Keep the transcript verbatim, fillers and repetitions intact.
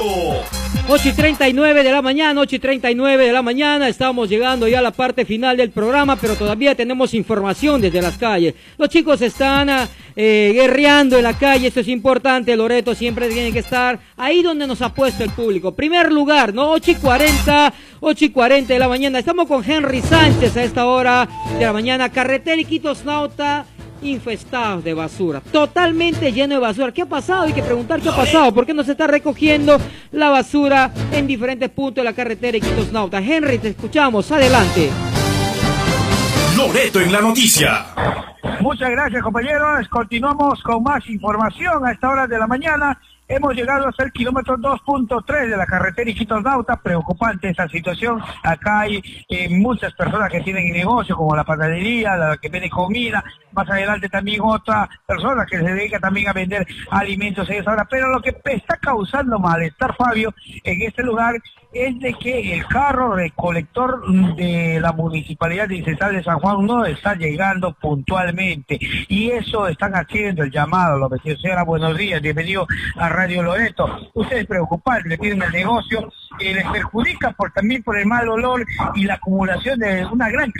ocho y treinta y nueve de la mañana, ocho y treinta y nueve de la mañana, estamos llegando ya a la parte final del programa, pero todavía tenemos información desde las calles. Los chicos están eh, guerreando en la calle, esto es importante. Loreto siempre tiene que estar ahí donde nos ha puesto el público. Primer lugar, ¿no? ocho y cuarenta, ocho y cuarenta de la mañana. Estamos con Henry Sánchez a esta hora de la mañana. Carretera Iquitos Nauta, infestados de basura, totalmente lleno de basura. ¿Qué ha pasado? Hay que preguntar qué ha pasado, por qué no se está recogiendo la basura en diferentes puntos de la carretera Iquitos Nauta. Henry, te escuchamos, adelante. Loreto en la noticia. Muchas gracias, compañeros. Continuamos con más información a esta hora de la mañana. Hemos llegado hasta el kilómetro dos punto tres de la carretera Iquitos Nauta. Preocupante esta situación. Acá hay eh, muchas personas que tienen negocio, como la panadería, la que vende comida. Más adelante también otra persona que se dedica también a vender alimentos en esa hora. Pero lo que está causando malestar, Fabio, en este lugar es de que el carro recolector de la Municipalidad Distrital de San Juan no está llegando puntualmente. Y eso están haciendo el llamado. Los vecinos, señora, buenos días, bienvenido a Radio Loreto. Ustedes preocupados, le piden el negocio, eh, les perjudica por, también por el mal olor y la acumulación de una gran